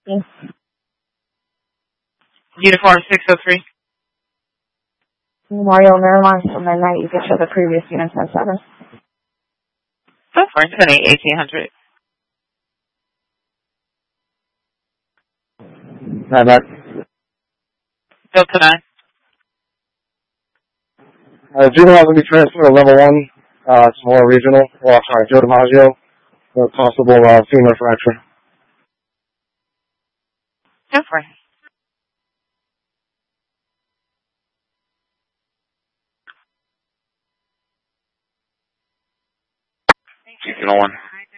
Yes. Uniform 603. Memorial, Maryland, till midnight. You can show the previous units at 7. So far, 1800. Back. Delta 9. Juvenile will be transferred to level 1. It's more regional. Well, sorry, Joe DiMaggio. For possible femur fracture. So far. Chicken on.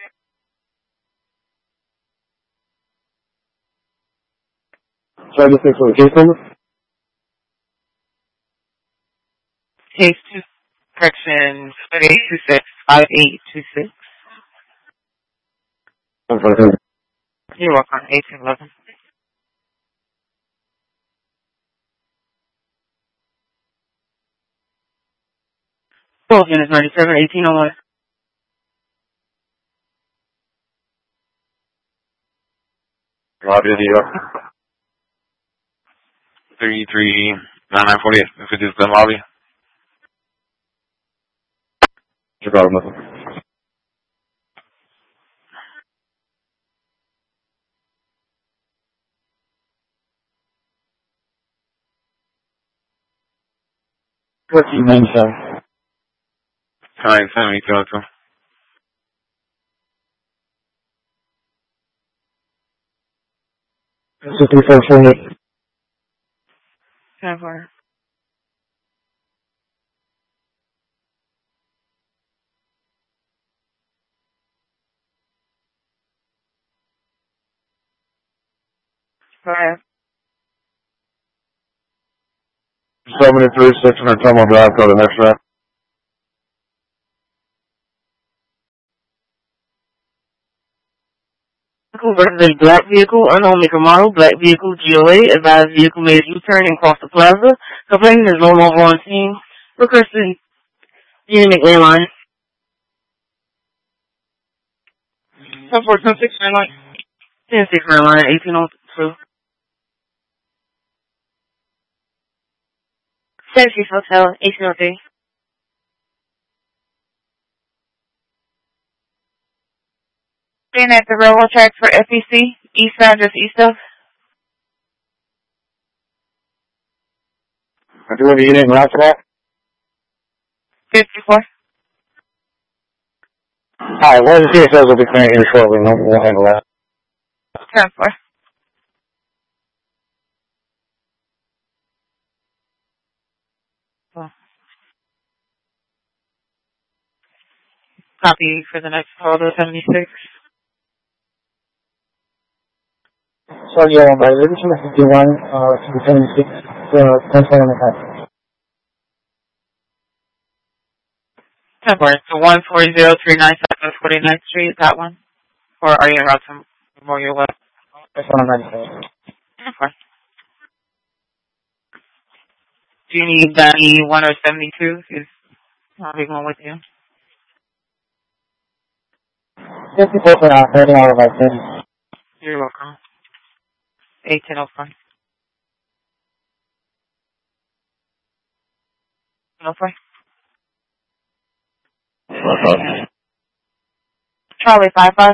So I just think for the case number? Case 2. Correction 2826 5826. You're welcome. 1811. Both units 97 1801. Lobby of New York. 339948. If it is the lobby. Chicago, nothing. What's your name, sir? 1802. This is 3448. 10 4. Five. 73, 600 Tomo Drive, go to the next round. Versus black vehicle, unknown make or model, black vehicle, GOA, advised vehicle made a U-turn and crossed the plaza. Complainant is no longer on scene. Requesting unit landline. 10416 landline. 106 landline, 1802. Century Hotel, 1803. Staying at the railroad tracks for FEC, eastbound, just east of. I do the unit in route for that. 54. Alright, one of the CSOs will be clearing here shortly. We'll handle that. 10 4. Copy for the next call to 76. Sorry, by revision of 51, to 76, 10 and a half. 10 4. So 140397 49th Street, that one? Or are you en route to Memorial West? That's what I'm ready for. 10 4. Do you need 91 or 72? I'll be going with you. 54 for now, 30 hour by 30. You're welcome. 1805. 1805. Charlie 55.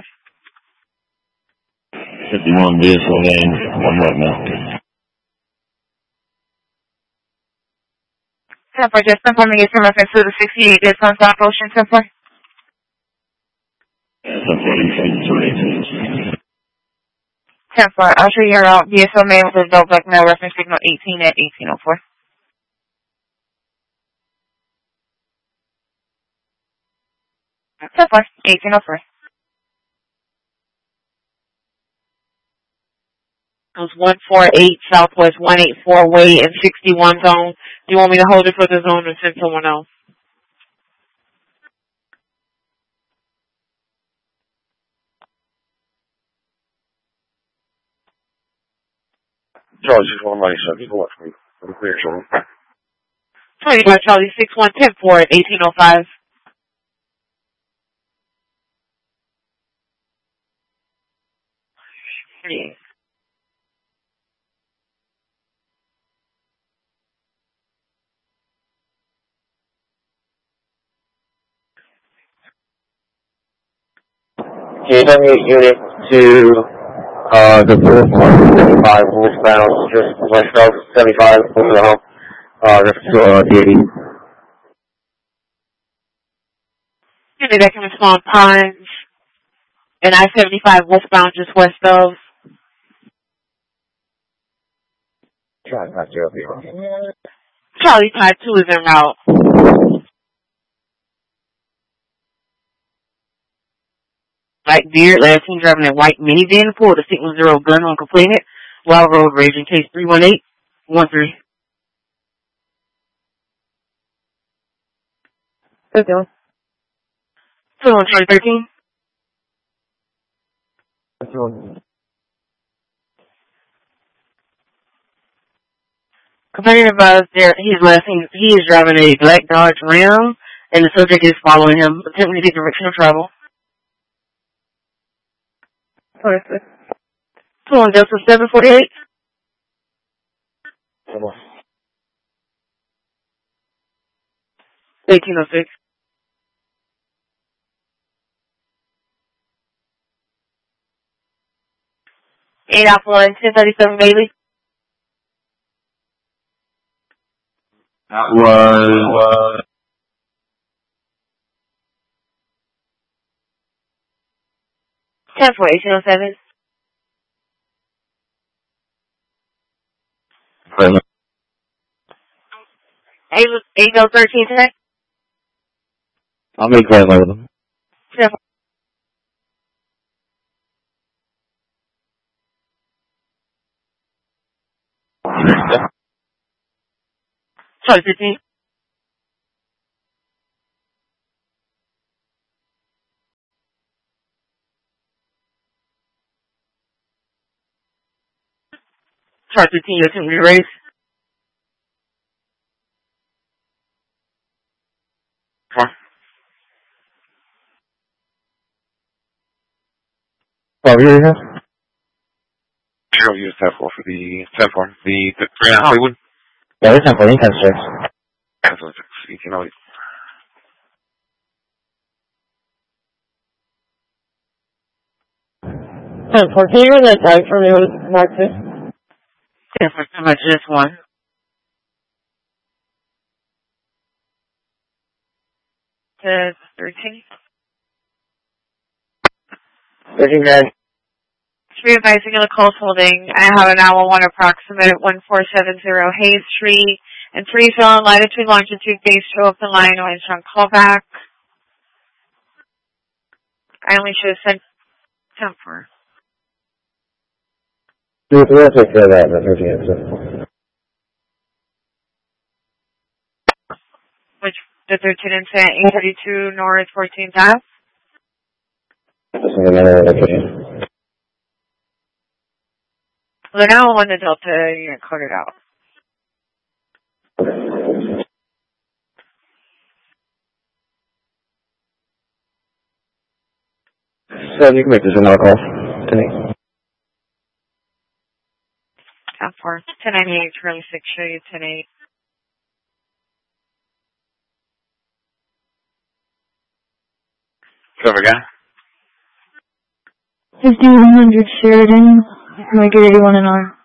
51 vehicle lane, one right now. 10 4. Just confirming it's in reference to the 68 Dead Sun South Ocean 10 4. 10 4. I'll show you around DSO mail with adult black male reference signal 18 at 1804. So far, 1804. It was 148 Southwest 184 Way in 61 zone. Do you want me to hold it for the zone or send someone else? Charlie 6197. People watch me. I'm clear, Charlie. Charlie 6110 for 1805. Can you send me a unit to the fourth one, 75 westbound, just west of 75, close to the home. That's DAD. Unit that can respond Pines and I-75 westbound just west of. Try not to be wrong. Charlie Tide 2 is en route. Black beard, last seen driving a white minivan, pulled a Sigma Zero gun on complainant while road raging. Case 31813. Who's doing? Still on Charlie 13. Complainant advised there he's last seen, he is driving a black Dodge Ram and the subject is following him, attempting to get direction of travel. Still on Delta 748. Come on. 1806. Eight Alpha 1, 1037 Bailey. That was 10 for 1807. Eight 13 today. I'll make that with them. 10 Charlie 15. Charlie 15, you're attempting to race. Oh, you have? Sure, use 10-4 for the 10-4. The 3 Hollywood. Yeah, this time for Lincoln, sir. That's what you can always. For can you run that tag for me with Mark 2? 10 for so much just one. To 13. 13 grand. Be advised, regular calls holding. I have an hour 1 approximate at 1470 Hayes Street and 3 fill in latitude, longitude, base show up in line, orange on callback. I only should have sent 10 for. We'll take care of that in the 13th. Which, the 13 incident, 832 North 14th Ave. This is another location. Well, now when the Delta unit coded out. So you can make this another call tonight. 10-4. 1098 Charlie 6, show you 10-8. Cover guy. 5100 Sheridan. Can I get 81 and R?